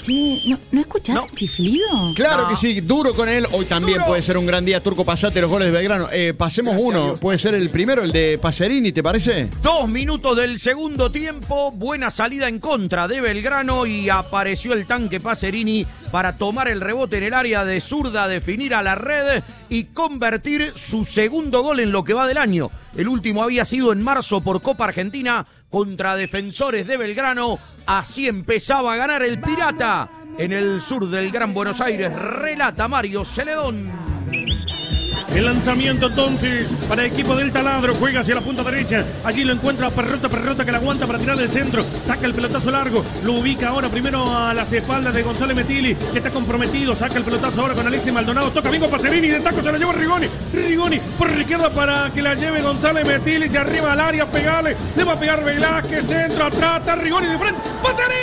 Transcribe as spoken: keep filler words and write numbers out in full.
Che, ¿no, ¿no escuchás No. un chiflido? Claro No. que sí, duro con él. Hoy también Duro. puede ser un gran día. Turco, pasate los goles de Belgrano. Eh, pasemos uno. Puede ser el primero, el de Pacerini, ¿te parece? Dos minutos del segundo tiempo, buena salida en contra de Belgrano y apareció el tanque Pacerini para tomar el rebote en el área de zurda, definir a la red y convertir su segundo gol en lo que va del año. El último había sido en marzo por Copa Argentina contra Defensores de Belgrano. Así empezaba a ganar el Pirata en el sur del Gran Buenos Aires. Relata Mario Celedón. El lanzamiento entonces para el equipo del Taladro, juega hacia la punta derecha, allí lo encuentra Perrota, Perrota que la aguanta para tirar el centro, saca el pelotazo largo, lo ubica ahora primero a las espaldas de González Metilli, que está comprometido, saca el pelotazo ahora con Alexis Maldonado, toca bingo Pacerini, de taco se la lleva Rigoni, Rigoni por izquierda para que la lleve González Metilli, se arriba al área, pegale, le va a pegar Velázquez, centro, atrás, está Rigoni de frente, Pacerini.